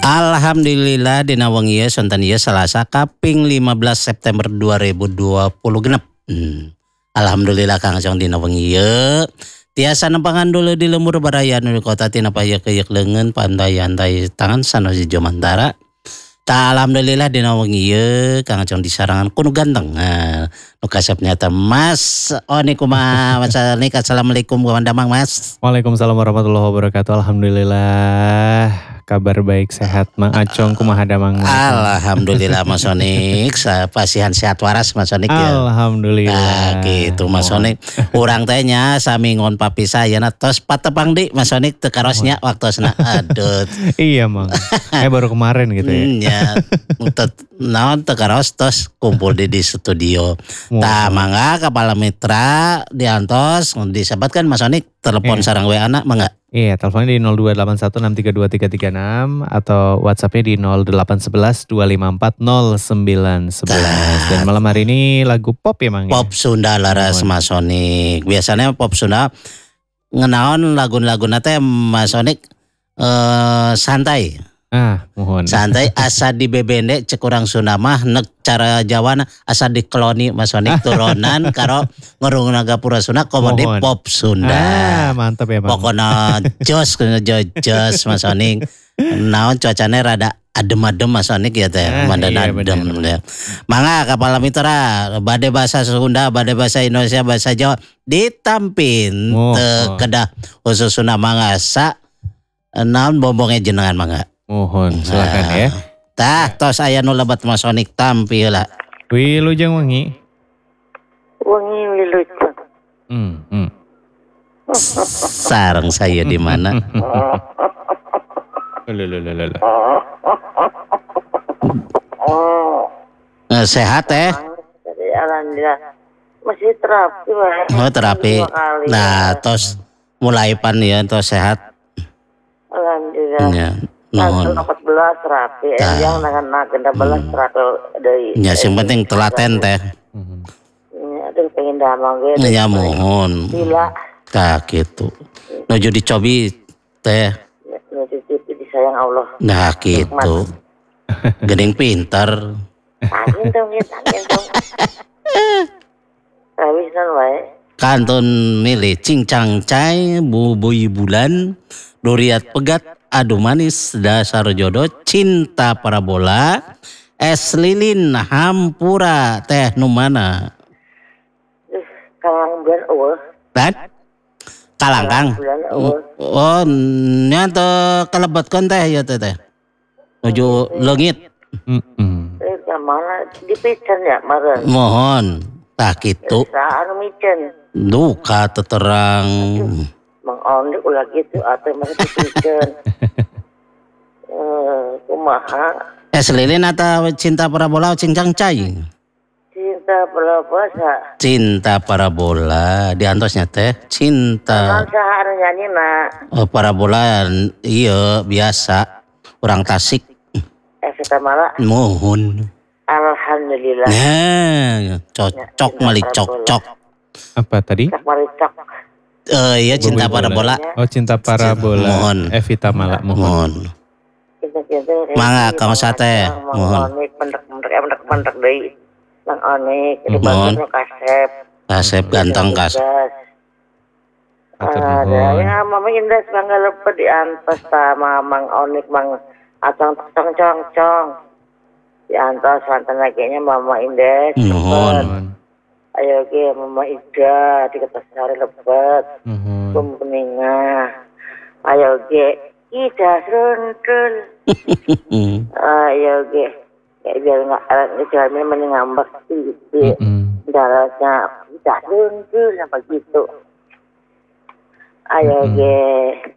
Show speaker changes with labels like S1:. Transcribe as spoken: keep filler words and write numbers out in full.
S1: Alhamdulillah dina wengi ieu sonten ieu Salasa kaping lima belas September dua ribu dua puluh genep. Hmm. Alhamdulillah Kang Jong dina wengi ieu tiasa nempangan dulu di lembur baraya nu kota tina payeuk-yeuk leungeun pantai-antai tangan sanoji Jomantara. Ta alhamdulillah dina wengi ieu Kang Jong disarangan kuno ganteng. Nah, nu kasep nyata Mas Oni kumaha Mas Oni. Assalamualaikum Damang Mas.
S2: Waalaikumsalam warahmatullahi wabarakatuh. Alhamdulillah kabar baik sehat Mang Acong kumaha damang.
S1: Alhamdulillah Mas Onik, pasihan sehat waras Mas Onik ya.
S2: Alhamdulillah.
S1: Nah, gitu Mas Onik. Urang teh nya sami ngon papisah yeuna tos patepang di Mas Onik teu karosnya waktosna. Aduh.
S2: Iya Mang. Eh baru kemarin gitu ya.
S1: Nya. Naon teu karos tos kumpul di, di studio. Tah mangga kepala mitra diantos disebutkan Mas Onik telepon sareng W A na mangga.
S2: Iya, teleponnya di nol dua delapan satu enam tiga dua tiga tiga enam atau WhatsAppnya di nol delapan satu satu dua lima empat nol sembilan satu satu. Dan malam hari ini lagu pop ya Mang?
S1: Pop Sunda laras Mas Onik. Biasanya pop Sunda ngenaon lagu-lagu teh Mas Onik eh, santai.
S2: Ah, mohon.
S1: Santai asa di bebende cek urang Sunda mah nek cara Jawana asa dikeloni Mas Onik turunan karo ngurung Gapura Sunda komedi pop Sunda.
S2: Ah, mantap ya Bang.
S1: Pokona jos jos Mas Onik. Naon cuacanya rada adem-adem Mas Onik ya teh,
S2: ah,
S1: mandan
S2: iya,
S1: adem ya. Mangga kepala mitra bade bahasa Sunda, bade bahasa Indonesia, bahasa Jawa ditampin
S2: oh,
S1: teu
S2: oh.
S1: kedah khusus Sunda mangga sa naon bombongnya jenengan mangga.
S2: Mohon silakan nah, ya.
S1: Tah tos aya nu lebat Mas Onik tampil lah.
S2: Wilujeng wangi.
S3: Wangi wilujeng.
S2: Hmm, hmm.
S1: Sareng saya di mana? Sehat eh?
S3: Alhamdulillah. Masih terapi Pak.
S1: Oh terapi. Nah tos mulai pan ya tos sehat.
S3: Alhamdulillah.
S1: Ya.
S3: Nuhun. empat belas terapi, yang dengan enam belas terapi dari.
S1: Ya, yang penting telaten teh.
S3: Ya, aduh pengen damang gitu.
S1: Ya mohon.
S3: Bila.
S1: Tah gitu. Nuju dicobi teh.
S3: Nuju dicobi disayang Allah.
S1: Nah gitu. Gening pintar.
S3: Angin dong ya, angin dong. Habisan wae.
S1: Kantun milih cincang cai, bubui bulan, duriat pegat, adu manis, dasar jodoh, cinta parabola, es lilin, hampura, teh nu mana?
S3: Kalang bulan eueuh.
S1: Dan kalang Kang. Oh, nya teu kalebetkeun teh ya teh teh. Nuju leungit.
S2: Heeh.
S3: Eh mana dipicen ya meureun.
S1: Mohon. Tah kitu.
S3: Saha anu micen?
S1: Duka terang.
S3: Mang Onik ulah gitu atuh mah dipicen. Eh, kumaha?
S1: Es lilin atau cinta parabola cincang cai?
S3: Cinta parabola.
S1: Cinta parabola diantosnya teh cinta.
S3: Naon saha anu nyanyina?
S1: Oh, parabola iya biasa orang Tasik.
S3: Evita Mala.
S1: Mohon.
S3: Alhamdulillah.
S1: Nah, cocok mali cocok.
S2: Apa tadi?
S3: Mali cocok.
S1: Eh iya cinta parabola.
S2: Oh cinta parabola.
S1: Mohon.
S2: Evita Mala mohon.
S1: Mangga kang sate. Mohon.
S3: Onik pendek-pendek pendek-pendek deui. Mang Onik dibantu kasep.
S1: Kasep ganteng kas.
S3: Ada ya Mama Indah bangga lepet diantos sama Mang Onik Mang Acong cong cong cong. Diantos santan laginya Mama Indah.
S1: Mohon.
S3: Ayo ge Mama Ida di kertas hari lepet.
S2: Mohon.
S3: Kumpulnya. Ayo ge Ida seruntul. Ayo ge. Ya biar nggak alatnya jalannya mending ngambek sih. Daratnya Ida seruntul apa gitu. Ayo ge.